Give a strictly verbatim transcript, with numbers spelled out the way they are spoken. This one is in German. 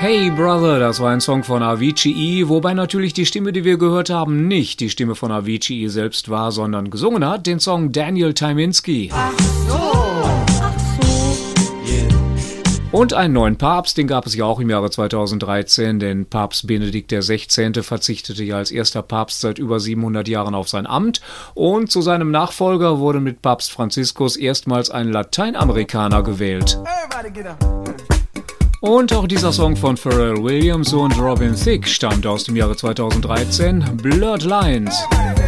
Hey Brother, das war ein Song von Avicii, wobei natürlich die Stimme, die wir gehört haben, nicht die Stimme von Avicii selbst war, sondern gesungen hat den Song Daniel Tyminski. Ach so. Ach so. Yeah. Und einen neuen Papst, den gab es ja auch im Jahre zweitausenddreizehn, denn Papst Benedikt der Sechzehnte verzichtete ja als erster Papst seit über siebenhundert Jahren auf sein Amt und zu seinem Nachfolger wurde mit Papst Franziskus erstmals ein Lateinamerikaner gewählt. Und auch dieser Song von Pharrell Williams und Robin Thicke stammt aus dem Jahre zweitausenddreizehn, Blurred Lines.